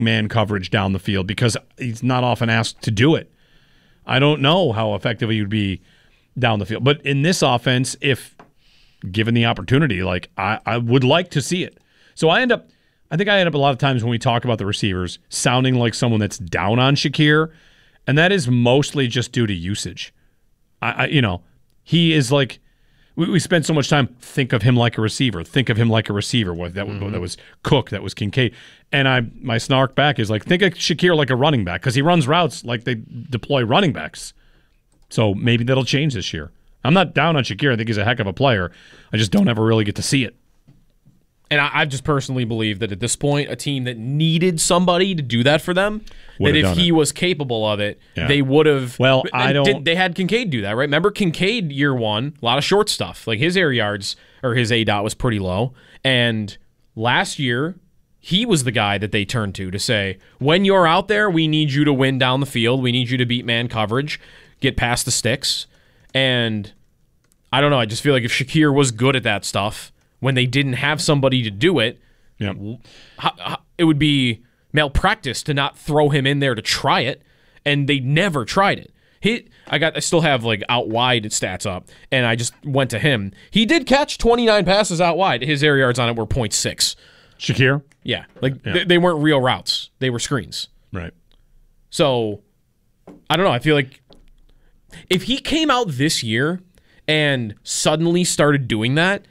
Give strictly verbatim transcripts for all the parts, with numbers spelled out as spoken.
man coverage down the field because he's not often asked to do it. I don't know how effective he would be down the field. But in this offense, if given the opportunity, like I, I would like to see it. So I end up, I think I end up a lot of times when we talk about the receivers sounding like someone that's down on Shakir, and that is mostly just due to usage. I, I you know, he is like, we, we spend so much time, think of him like a receiver, think of him like a receiver. What that, mm-hmm. that was Cook, that was Kincaid. And I my snark back is like, think of Shakir like a running back because he runs routes like they deploy running backs. So maybe that'll change this year. I'm not down on Shakir. I think he's a heck of a player. I just don't ever really get to see it. And I, I just personally believe that at this point, a team that needed somebody to do that for them, Would've that if he it. was capable of it, yeah. they would have. Well, I don't. Did, they had Kincaid do that, right? Remember Kincaid year one, a lot of short stuff. Like his air yards or his A DOT was pretty low. And last year, he was the guy that they turned to to say, when you're out there, we need you to win down the field. We need you to beat man coverage, get past the sticks. And I don't know. I just feel like if Shakir was good at that stuff, when they didn't have somebody to do it, yep. it would be malpractice to not throw him in there to try it, and they never tried it. He, I got, I still have like out wide stats up, and I just went to him. He did catch twenty-nine passes out wide. His air yards on it were point six. Shakir? Yeah, like yeah. They, they weren't real routes; they were screens. Right. So, I don't know. I feel like if he came out this year and suddenly started doing that.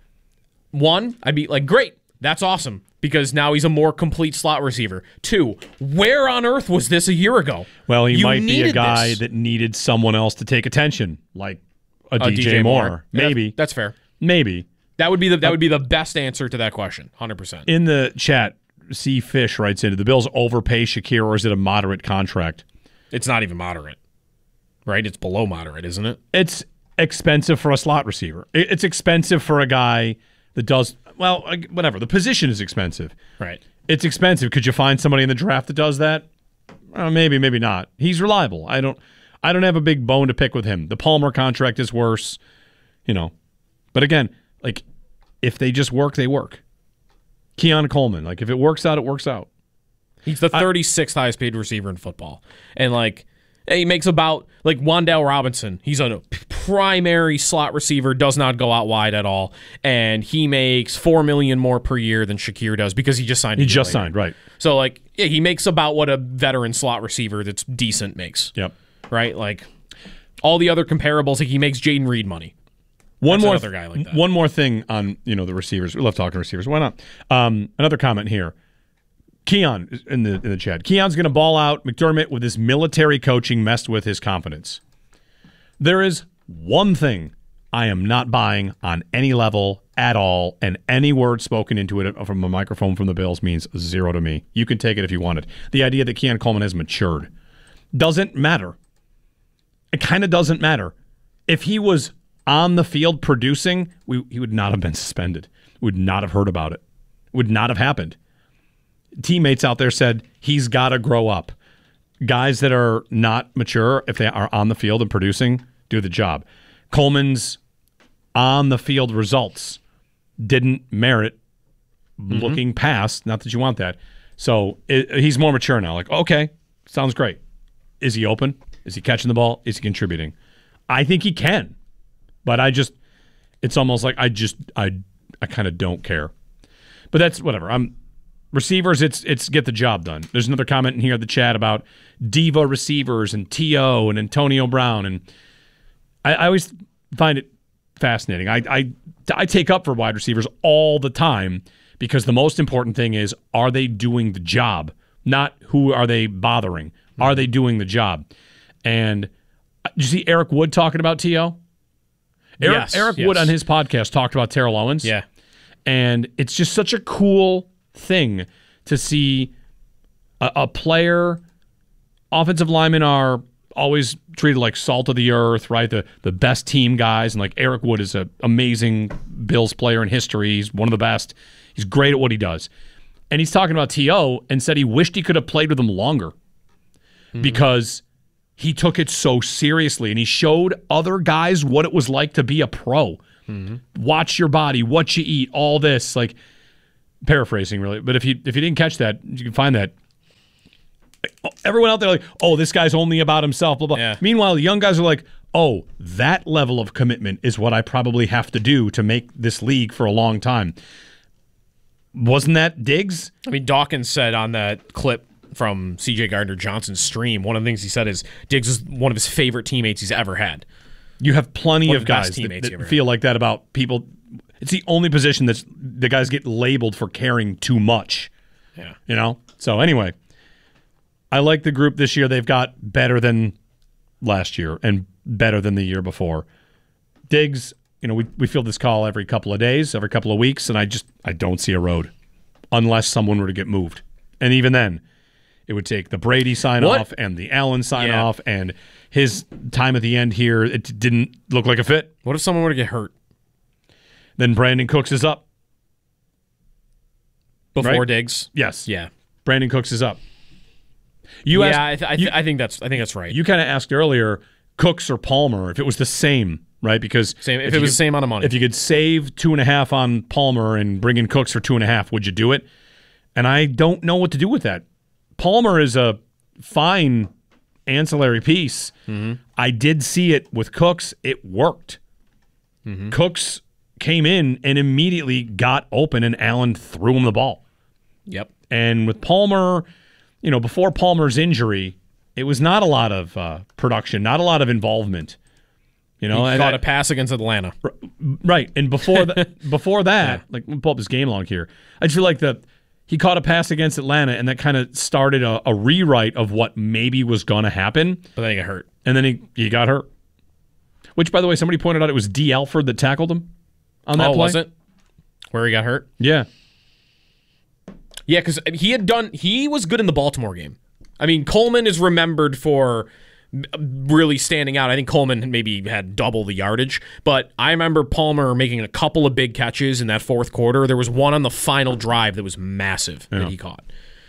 One, I'd be like, great, that's awesome, because now he's a more complete slot receiver. Two, where on earth was this a year ago? Well, he you might be a guy this. that needed someone else to take attention, like a, a D J, D J Moore. Moore. Maybe. Yeah, that's fair. Maybe. That would be the that would be the best answer to that question, one hundred percent. In the chat, C. Fish writes in, did the Bills overpay Shakir, or is it a moderate contract? It's not even moderate, right? It's below moderate, isn't it? It's expensive for a slot receiver. It's expensive for a guy that does, well, whatever. The position is expensive. Right. It's expensive. Could you find somebody in the draft that does that? Well, maybe, maybe not. He's reliable. I don't I don't have a big bone to pick with him. The Palmer contract is worse, you know. But again, like, if they just work, they work. Keon Coleman, like, if it works out, it works out. He's the thirty-sixth I, highest paid receiver in football. And, like, he makes about, like, Wan'Dale Robinson. He's a primary slot receiver, does not go out wide at all. And he makes four million dollars more per year than Shakir does because he just signed. He just later. signed, right. So, like, yeah, he makes about what a veteran slot receiver that's decent makes. Yep. Right? Like, all the other comparables, like, he makes Jaden Reed money. One That's more another guy like that. One more thing on, you know, the receivers. We love talking receivers. Why not? Um, another comment here. Keon in the in the chat. Keon's going to ball out. McDermott, with his military coaching, messed with his confidence. There is one thing I am not buying on any level at all, and any word spoken into it from a microphone from the Bills means zero to me. You can take it if you want it. The idea that Keon Coleman has matured doesn't matter. It kind of doesn't matter. If he was on the field producing, we, he would not have been suspended. We would not have heard about it. It would not have happened. Teammates out there said he's got to grow up. Guys that are not mature, if they are on the field and producing, do the job. Coleman's on-the-field results didn't merit mm-hmm. looking past. Not that you want that. So it, he's more mature now. Like, okay, sounds great. Is he open? Is he catching the ball? Is he contributing? I think he can. But I just, it's almost like I just, I I kind of don't care. But that's whatever. I'm Receivers, it's it's get the job done. There's another comment in here in the chat about diva receivers and T O and Antonio Brown. And I, I always find it fascinating. I, I, I take up for wide receivers all the time because the most important thing is, are they doing the job? Not who are they bothering. Are they doing the job? And did you see Eric Wood talking about T O? Eric, yes, Eric yes. Wood on his podcast talked about Terrell Owens. Yeah. And it's just such a cool thing to see a, a player. Offensive linemen are always treated like salt of the earth, right? The the best team guys, and like Eric Wood is an amazing Bills player in history. He's one of the best. He's great at what he does. And he's talking about T O and said he wished he could have played with him longer mm-hmm. because he took it so seriously and he showed other guys what it was like to be a pro. Mm-hmm. Watch your body, what you eat, all this. Like, paraphrasing really, but if you if you didn't catch that, you can find that everyone out there like, oh, this guy's only about himself, blah, blah. Yeah. Meanwhile, the young guys are like, oh, that level of commitment is what I probably have to do to make this league for a long time. Wasn't that Diggs? I mean, Dawkins said on that clip from C J Gardner-Johnson's stream, one of the things he said is Diggs is one of his favorite teammates he's ever had. You have plenty One of of the best guys that, teammates that you ever feel like that about people. It's the only position that's the guys get labeled for caring too much. Yeah. You know? So anyway, I like the group this year. They've got better than last year and better than the year before. Diggs, you know, we, we field this call every couple of days, every couple of weeks, and I just I don't see a road unless someone were to get moved. And even then, it would take the Brady sign-off and the Allen sign-off Yeah. and his time at the end here. It didn't look like a fit. What if someone were to get hurt Then Brandon Cooks is up. before Right? Diggs? Yes. Yeah. Brandon Cooks is up. You yeah, asked, I, th- I, th- you, I think that's I think that's right. you kind of asked earlier, Cooks or Palmer, if it was the same, right? Because Same, if, you it was could- the same amount of money. if you could save two and a half on Palmer and bring in Cooks for two and a half, would you do it? And I don't know what to do with that. Palmer is a fine ancillary piece. Mm-hmm. I did see it with Cooks. It worked. Mm-hmm. Cooks came in and immediately got open, and Allen threw him the ball. Yep. And with Palmer, you know, before Palmer's injury, it was not a lot of uh, production, not a lot of involvement. You know, He and caught I- a pass against Atlanta. right. And before that, before that, like we'll pull up his game log here. I just feel like the he caught a pass against Atlanta, and that kind of started a, a rewrite of what maybe was going to happen. But then he got hurt. And then he, he got hurt. Which, by the way, somebody pointed out it was D. Alford that tackled him on that Oh, play. was it? Where he got hurt? Yeah. Yeah, because he had done. He was good in the Baltimore game. I mean, Coleman is remembered for really standing out. I think Coleman maybe had double the yardage, but I remember Palmer making a couple of big catches in that fourth quarter. There was one on the final drive that was massive Yeah. that he caught.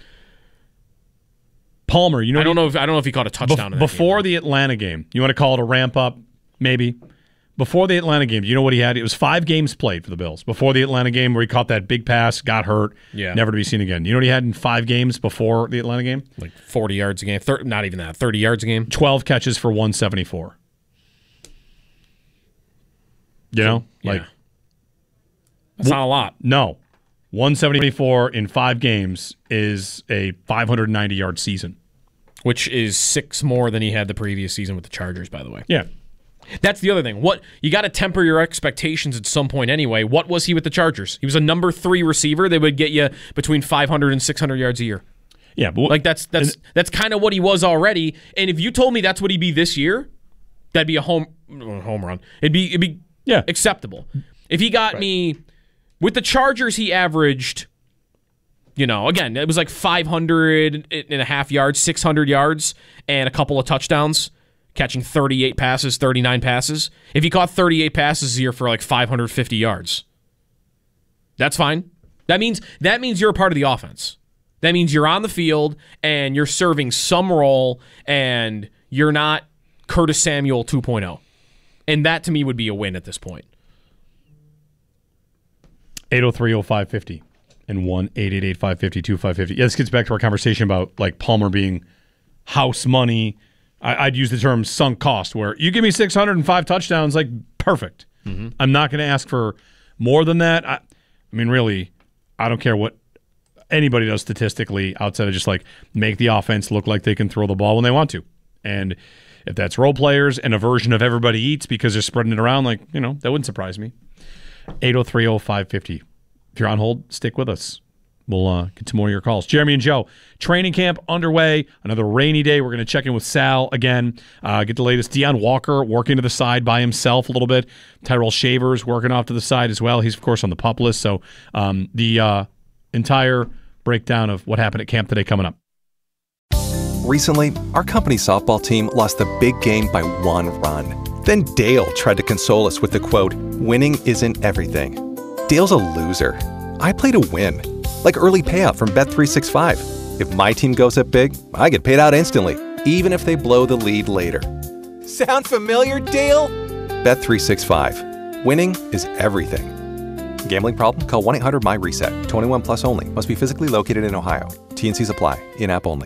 Palmer, you know, I don't know if I don't know if he caught a touchdown Bef- in that before game. the Atlanta game. You want to call it a ramp up, maybe? Before the Atlanta game, do you know what he had? It was five games played for the Bills. Before the Atlanta game where he caught that big pass, got hurt, Yeah. never to be seen again. You know what he had in five games before the Atlanta game? like forty yards a game, thir- not even that, thirty yards a game. twelve catches for one seventy-four. You know? Yeah. Like, That's not a lot. no. one seventy-four in five games is a five hundred ninety yard season. Which is six more than he had the previous season with the Chargers, by the way. Yeah. That's the other thing. What you got to temper your expectations at some point anyway. What was he with the Chargers? He was a number three receiver. They would get you between five hundred and six hundred yards a year. Yeah. But Like that's that's that's kind of what he was already. And if you told me that's what he'd be this year, that'd be a home home run. It'd be it'd be Yeah. acceptable. If he got me with the Chargers, he averaged, you know, again, it was like five hundred and a half yards, six hundred yards, and a couple of touchdowns, catching thirty-eight passes, thirty-nine passes. If he caught thirty-eight passes a year for like five hundred fifty yards, that's fine. That means that means you're a part of the offense. That means you're on the field and you're serving some role and you're not Curtis Samuel two point oh. And that to me would be a win at this point. eight oh three oh five fifty and one eight eight eight five five zero two five five zero. Yeah, this gets back to our conversation about like Palmer being house money. I, I'd use the term sunk cost, where you give me six hundred five touchdowns, like perfect. Mm-hmm. I'm not going to ask for more than that. I, I mean, really, I don't care what anybody does statistically outside of just like make the offense look like they can throw the ball when they want to. And if that's role players and a version of everybody eats because they're spreading it around, like, you know, that wouldn't surprise me. eight oh three oh five five zero. If you're on hold, stick with us. We'll uh, get to more of your calls. Jeremy and Joe, training camp underway. Another rainy day. We're going to check in with Sal again. Uh, get the latest. Deion Walker working to the side by himself a little bit. Tyrell Shavers working off to the side as well. He's, of course, on the PUP list. So um, the uh, entire breakdown of what happened at camp today coming up. Recently, our company softball team lost the big game by one run. Then Dale tried to console us with the quote, "Winning isn't everything." Dale's a loser. I play to win. Like early payout from Bet three sixty-five. If my team goes up big, I get paid out instantly, even if they blow the lead later. Sound familiar, Dale? Bet three sixty-five. Winning is everything. Gambling problem? Call one eight hundred M Y RESET. twenty-one plus only. Must be physically located in Ohio. T and C's apply. In-app only.